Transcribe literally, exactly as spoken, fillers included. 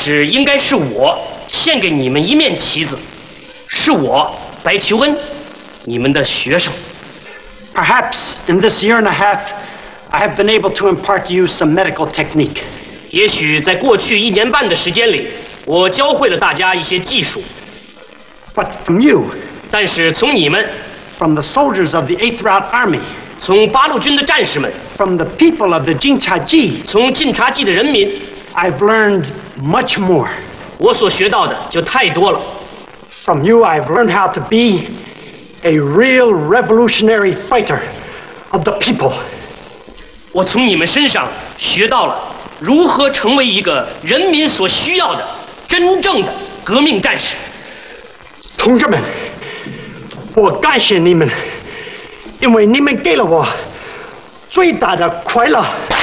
是应该是我献给你们一面旗子，是我白求恩，你们的学生。 Perhaps in this year and a half, I have been able to impart to you some medical technique. 也许在过去一年半的时间里，我教会了大家一些技术。 But from you, 但是从你们， from the soldiers of the eighth Route Army, 从八路军的战士们， from the people of the Jinchaji, 从晋察冀的人民， I've learned much more. 我所学到的就太多了。 From you, I've learned how to be a real revolutionary fighter of the people. 我从你们身上学到了如何成为一个人民所需要的真正的革命战士。 同志们，我感谢你们，因为你们给了我最大的快乐。